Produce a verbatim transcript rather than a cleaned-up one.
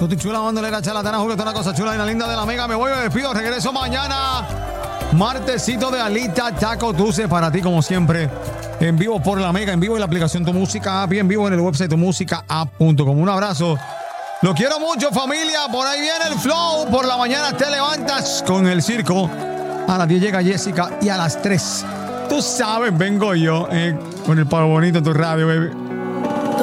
Tuti chula, bandolera, charlatana, juguetona, cosa chula y la linda de la mega. Me voy, me despido, regreso mañana. Martesito de Alita Taco Dulce para ti, como siempre. En vivo por la mega, en vivo en la aplicación Tu Música App y en vivo en el website tu música app punto com. Un abrazo. Lo quiero mucho, familia. Por ahí viene el flow. Por la mañana te levantas con el circo. A las diez llega Jessica y a las tres, tú sabes, vengo yo eh, con el pavo bonito en tu radio, baby.